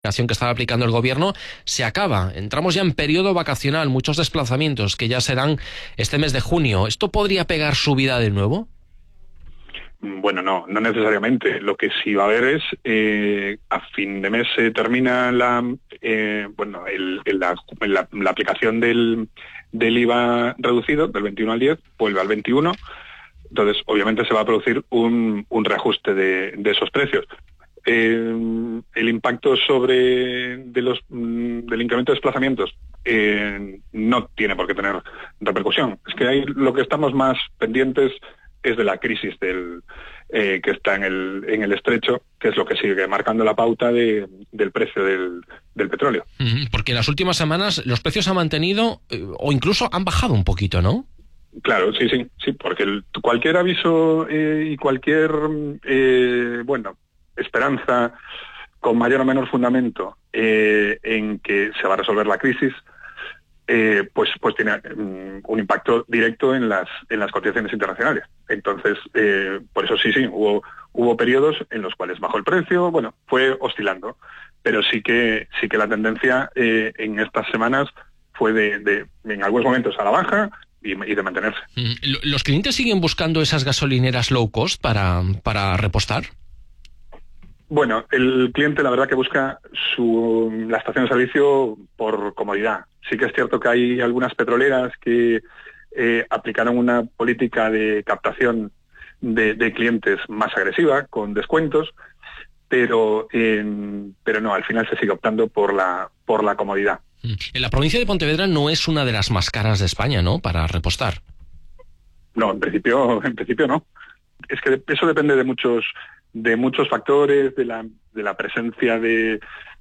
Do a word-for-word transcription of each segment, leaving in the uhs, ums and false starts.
que estaba aplicando el gobierno se acaba. Entramos ya en periodo vacacional, muchos desplazamientos que ya serán este mes de junio. ¿Esto podría pegar subida de nuevo? Bueno, no, no necesariamente. Lo que sí va a haber es, eh, a fin de mes se termina la, eh, bueno, el, el, la, la, la aplicación del, del I V A reducido, del veintiuno al diez, vuelve al veintiuno. Entonces, obviamente se va a producir un, un reajuste de, de esos precios. Eh, el impacto sobre de los del incremento de desplazamientos eh, no tiene por qué tener repercusión. Es que ahí lo que estamos más pendientes es de la crisis del eh, que está en el en el estrecho, que es lo que sigue marcando la pauta de, del precio del, del petróleo. Porque en las últimas semanas los precios han mantenido eh, o incluso han bajado un poquito, ¿no? Claro, sí, sí, sí, porque el, cualquier aviso eh, y cualquier eh, bueno esperanza con mayor o menor fundamento eh, en que se va a resolver la crisis, eh, pues pues tiene um, un impacto directo en las en las cotizaciones internacionales. Entonces, eh, por eso sí, sí, hubo hubo periodos en los cuales bajó el precio, bueno, fue oscilando, pero sí que sí que la tendencia eh, en estas semanas fue de, de en algunos momentos a la baja y, y de mantenerse. ¿Los clientes siguen buscando esas gasolineras low cost para, para repostar? Bueno, el cliente la verdad que busca su, la estación de servicio por comodidad. Sí que es cierto que hay algunas petroleras que eh, aplicaron una política de captación de, de clientes más agresiva, con descuentos, pero, eh, pero no, al final se sigue optando por la, por la comodidad. En la provincia de Pontevedra no es una de las más caras de España, ¿no?, para repostar. No, en principio, en principio no. Es que eso depende de muchos... de muchos factores, de la, de la presencia de...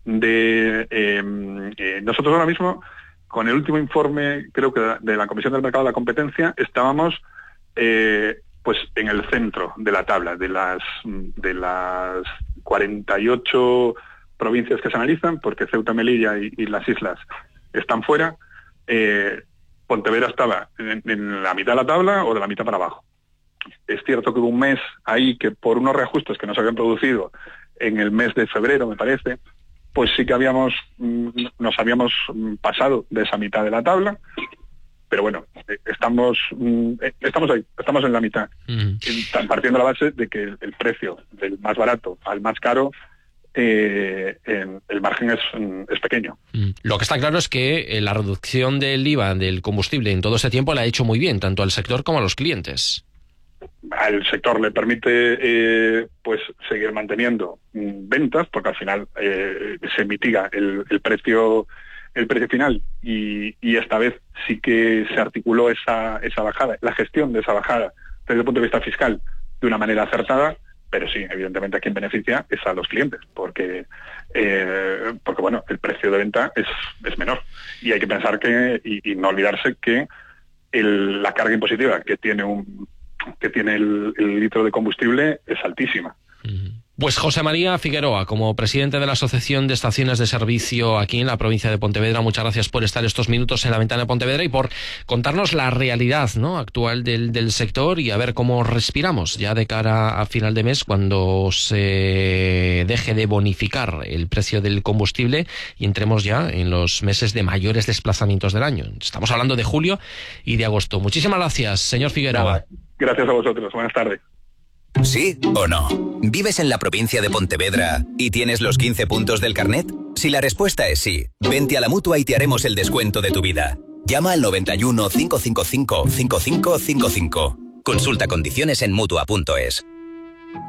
de eh, eh, nosotros ahora mismo, con el último informe, creo que de la Comisión del Mercado de la Competencia, estábamos eh, pues en el centro de la tabla, de las, de las cuarenta y ocho provincias que se analizan, porque Ceuta, Melilla y, y las islas están fuera. eh, Pontevedra estaba en, en la mitad de la tabla o de la mitad para abajo. Es cierto que hubo un mes ahí que por unos reajustes que nos habían producido en el mes de febrero, me parece, pues sí que habíamos nos habíamos pasado de esa mitad de la tabla, pero bueno, estamos estamos ahí, estamos en la mitad, mm. partiendo de la base de que el precio del más barato al más caro, eh, el margen es, es pequeño. Mm. Lo que está claro es que la reducción del I V A del combustible en todo ese tiempo la ha hecho muy bien, tanto al sector como a los clientes. Al sector le permite eh, pues seguir manteniendo mm, ventas, porque al final eh, se mitiga el, el precio el precio final y, y esta vez sí que se articuló esa, esa bajada, la gestión de esa bajada desde el punto de vista fiscal de una manera acertada, pero sí, evidentemente a quien beneficia es a los clientes, porque eh, porque bueno, el precio de venta es, es menor y hay que pensar que y, y no olvidarse que el, la carga impositiva que tiene un que tiene el, el litro de combustible es altísima. Pues José María Figueroa, como presidente de la Asociación de Estaciones de Servicio aquí en la provincia de Pontevedra, muchas gracias por estar estos minutos en La Ventana de Pontevedra y por contarnos la realidad, ¿no?, actual del, del sector y a ver cómo respiramos ya de cara a final de mes, cuando se deje de bonificar el precio del combustible y entremos ya en los meses de mayores desplazamientos del año. Estamos hablando de julio y de agosto. Muchísimas gracias, señor Figueroa. Nada. Gracias a vosotros. Buenas tardes. ¿Sí o no? ¿Vives en la provincia de Pontevedra y tienes los quince puntos del carnet? Si la respuesta es sí, vente a la Mutua y te haremos el descuento de tu vida. Llama al noventa y uno, cinco cinco cinco, cinco cinco cinco cinco. Consulta condiciones en Mutua punto es.